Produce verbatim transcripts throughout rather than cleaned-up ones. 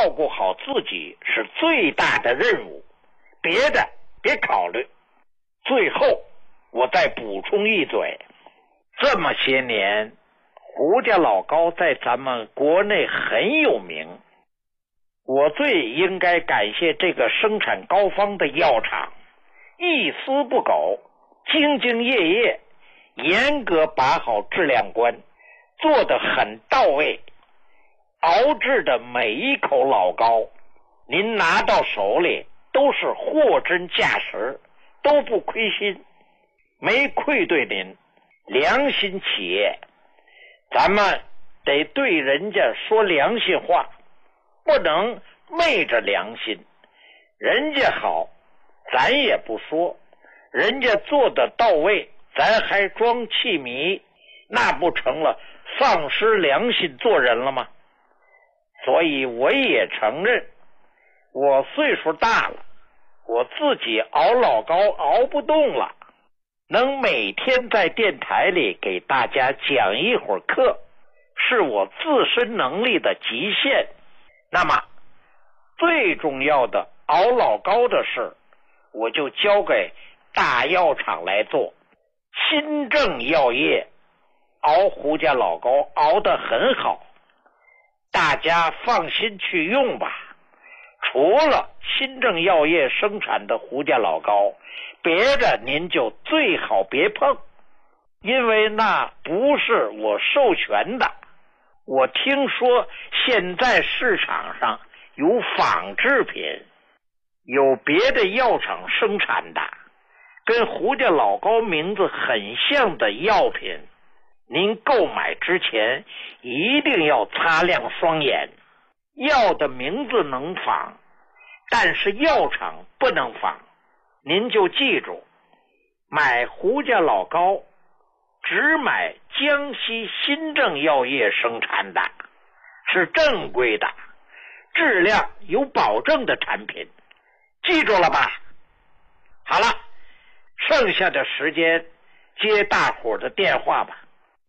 照顾好自己是最大的任务，别的别考虑。最后我再补充一嘴，这么些年胡家老高在咱们国内很有名，我最应该感谢这个生产膏方的药厂，一丝不苟，兢兢业业，严格把好质量关，做得很到位。熬制的每一口老膏，您拿到手里都是货真价实，都不亏心，没愧对您，良心企业。咱们得对人家说良心话，不能昧着良心。人家好，咱也不说；人家做得到位，咱还装气迷，那不成了丧失良心做人了吗？所以我也承认，我岁数大了，我自己熬老高熬不动了，能每天在电台里给大家讲一会儿课，是我自身能力的极限。那么最重要的熬老高的事，我就交给大药厂来做。新政药业熬胡家老高熬得很好，大家放心去用吧。除了新政药业生产的胡家老高，别的您就最好别碰，因为那不是我授权的。我听说现在市场上有仿制品，有别的药厂生产的跟胡家老高名字很像的药品，您购买之前一定要擦亮双眼。药的名字能仿，但是药厂不能仿。您就记住，买胡家老高只买江西新政药业生产的，是正规的，质量有保证的产品，记住了吧？好了，剩下的时间接大伙的电话吧。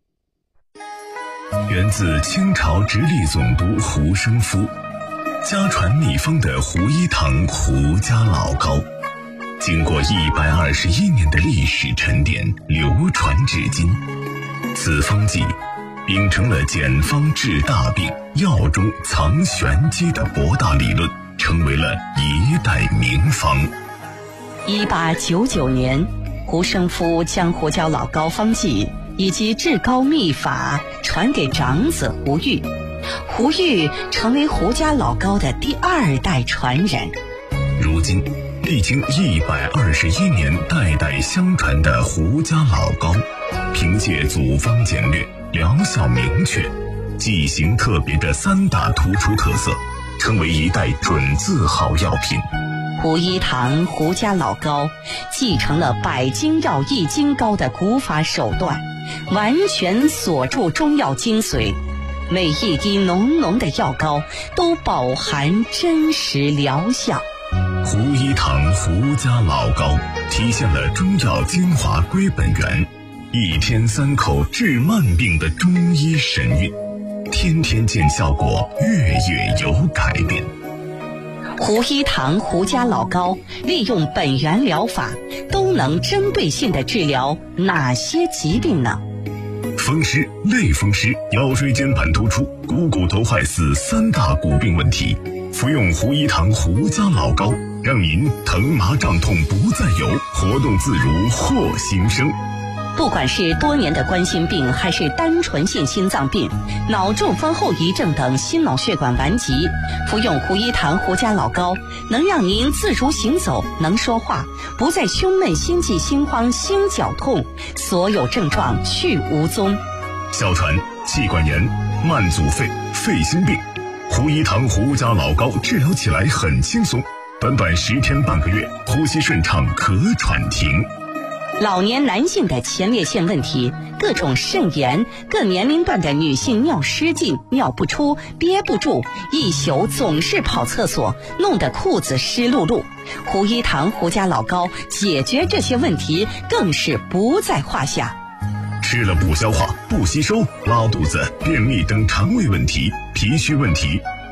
源自清朝直隶总督胡生夫，家传秘方的胡一堂胡家老高，经过一百二十一年的历史沉淀，流传至今。此方剂秉承了简方治大病、药中藏玄机的博大理论，成为了一代名方。 一八九九年，胡生夫将胡家老高方剂以及制膏秘法传给长子胡玉，胡玉成为胡家老高的第二代传人。 如今历经一百二十一年代代相传的胡家老高，凭借组方简略、疗效明确、剂型特别的三大突出特色，成为一代准字号药品。 胡一堂胡家老高继承了百金药益金膏的古法手段，完全锁住中药精髓，每一滴浓浓的药膏都饱含真实疗效。 胡一堂胡家老高体现了中药精华归本源，一天三口治慢病的中医神韵，天天见效果，月月有改变。 胡一堂胡家老高利用本源疗法，都能针对性的治疗哪些疾病呢？ 风湿、类风湿、腰椎间盘突出、股骨头坏死三大骨病问题，服用胡一堂胡家老高，让您疼麻胀痛不再有，活动自如获新生。 不管是多年的冠心病，还是单纯性心脏病、脑中风后遗症等心脑血管顽疾，服用胡一堂胡家老高，能让您自如行走，能说话，不再胸闷、心悸、心慌、心绞痛，所有症状去无踪。 哮喘、气管炎、慢阻肺、肺心病，胡一堂胡家老高治疗起来很轻松，短短十天半个月，呼吸顺畅，咳喘停。 老年男性的前列腺问题，各种肾炎，各年龄段的女性尿失禁、尿不出、憋不住，一宿总是跑厕所，弄得裤子湿漉漉。胡一堂胡家老高解决这些问题更是不在话下。 吃了不消化、不吸收、拉肚子、便秘等肠胃问题、脾虚问题，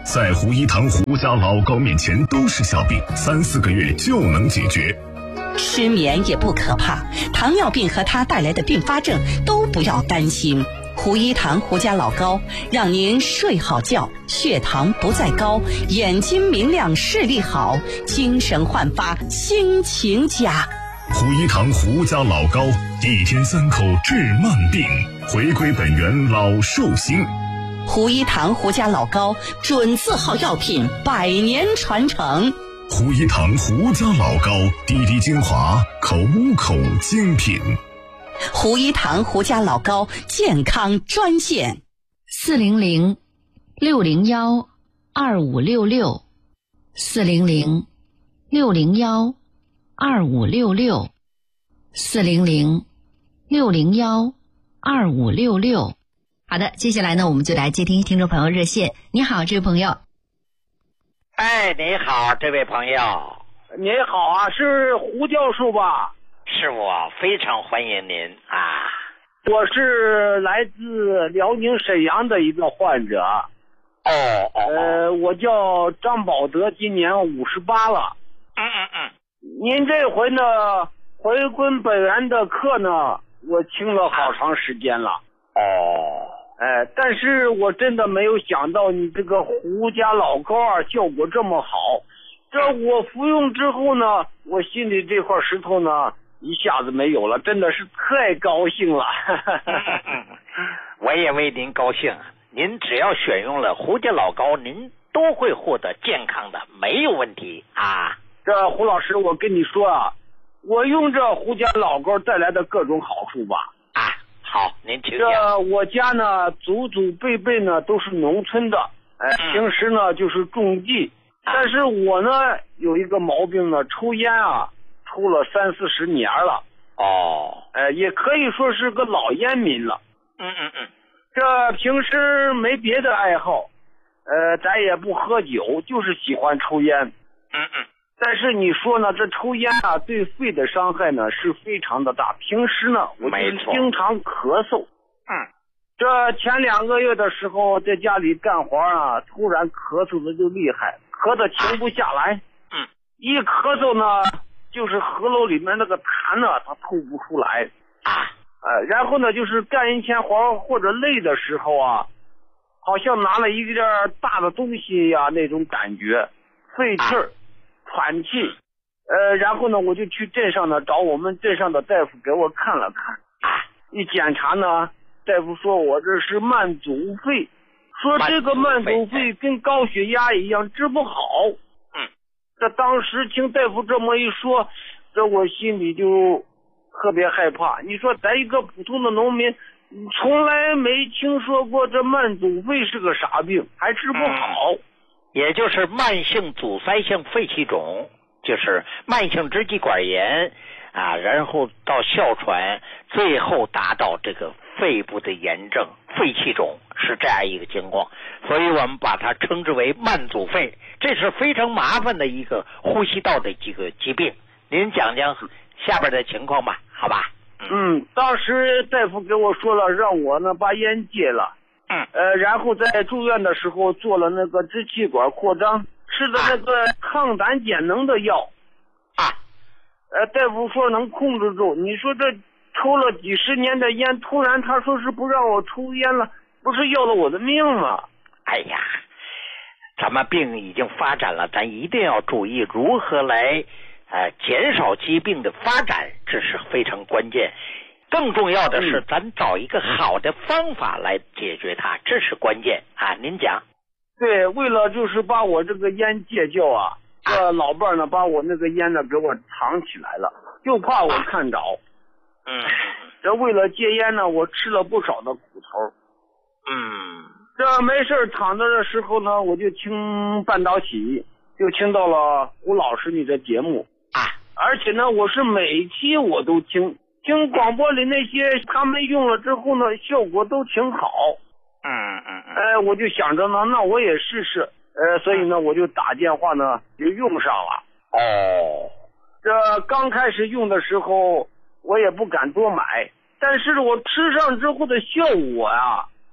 在胡一堂胡家老高面前都是小病，三四个月就能解决。 失眠也不可怕，糖尿病和它带来的并发症都不要担心。胡一堂胡家老高让您睡好觉，血糖不再高，眼睛明亮，视力好，精神焕发，心情佳。 胡一堂胡家老高，一天三口治慢病，回归本源老寿星。 胡一堂胡家老高准字号药品，百年传承。 胡一堂胡家老高，滴滴精华，口口精品。 胡一堂胡家老高健康专线： 四零零六零幺二五六六，四零零六零幺二五六六，四零零六零幺二五六六。好的，接下来呢，我们就来接听听众朋友热线。你好，这位朋友。 哎，你好，这位朋友。 你好啊，是胡教授吧？ 是我，非常欢迎您啊。 我是来自辽宁沈阳的一个患者。 哦哦。 呃，我叫张宝德，今年五十八了。 嗯嗯嗯。 您这回呢，回归本源的课呢，我听了好长时间了。 哦。 哎，但是我真的没有想到你这个胡家老高啊，效果这么好。这我服用之后呢，我心里这块石头呢，一下子没有了，真的是太高兴了。 我也为您高兴。您只要选用了胡家老高，您都会获得健康的，没有问题啊。 这胡老师，我跟你说啊，我用这胡家老高带来的各种好处吧。 啊，好，您请讲。 这我家呢，祖祖辈辈呢都是农村的，哎， 嗯、 平时呢就是种地。但是我呢有一个毛病呢，抽烟啊，抽了三四十年了。 哦， 呃，也可以说是个老烟民了。 嗯嗯嗯。 这平时没别的爱好，呃，咱也不喝酒，就是喜欢抽烟。 嗯嗯。 但是你说呢，这抽烟啊，对肺的伤害呢是非常的大。平时呢，我就是经常咳嗽。 嗯。 这前两个月的时候，在家里干活啊，突然咳嗽的就厉害。咳得停不下来， 嗯， 一咳嗽呢，就是喉咙里面那个痰呢，它吐不出来啊， 呃，然后呢，就是干一天活或者累的时候啊，好像拿了一件大的东西呀、啊，那种感觉，费气儿，喘气，呃，然后呢，我就去镇上呢找我们镇上的大夫给我看了看， 啊， 一检查呢，大夫说我这是慢阻肺。说这个慢阻肺跟高血压一样治不好。 嗯， 这当时听大夫这么一说，这我心里就特别害怕。你说咱一个普通的农民，从来没听说过这慢阻肺是个啥病，还治不好。 嗯、也就是慢性阻塞性肺气肿，就是慢性支气管炎啊，然后到哮喘，最后达到这个肺部的炎症，肺气肿是这样一个情况，所以我们把它称之为慢阻肺，这是非常麻烦的一个呼吸道的这个疾病。您讲讲下边的情况吧，好吧？ 嗯，当时大夫给我说了，让我呢把烟戒了。 嗯。 呃，然后在住院的时候做了那个支气管扩张，吃的那个抗胆碱能的药。 啊。 呃，大夫说能控制住。你说这抽了几十年的烟，突然他说是不让我抽烟了，不是要了我的命吗？ 哎呀，咱们病已经发展了，咱一定要注意如何来呃减少疾病的发展，这是非常关键。更重要的是，嗯、咱找一个好的方法来解决它，这是关键啊！您讲。 对，为了就是把我这个烟戒掉啊，这老伴儿呢把我那个烟呢给我藏起来了，就怕我看着。 嗯， 这为了戒烟呢，我吃了不少的苦头。 嗯， 这没事躺着的时候呢，我就听半岛起，就听到了胡老师你的节目啊， 而且呢，我是每期我都听，听广播里那些他们用了之后呢，效果都挺好。 嗯嗯嗯， 哎，我就想着呢，那我也试试，呃，所以呢，我就打电话呢就用上了。 哦， 这刚开始用的时候。我也不敢多买，但是我吃上之后的效果啊，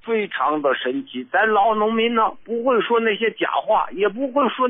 非常的神奇。咱老农民呢，不会说那些假话，也不会说